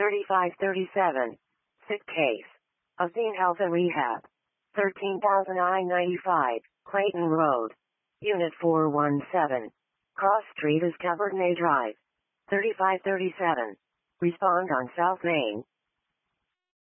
3537. Sick case. Athene Health and Rehab. 13,995, Clayton Road. Unit 417. Cross Street is Cabernay Drive. 3537. Respond on South Main.